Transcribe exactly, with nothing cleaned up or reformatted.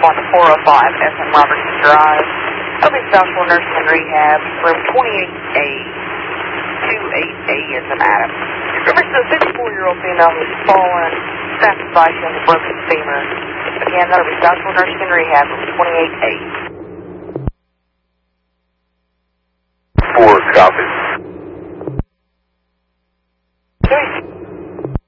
on the four oh five S M Robertson Drive. O B South Shore Nursing and Rehab, room twenty-eight A, twenty-eight A is an Adam. Reference to a fifty-four-year-old female who's fallen, trapped by she has a broken femur. Again, that'll be South Shore Nursing and Rehab, room twenty-eight A.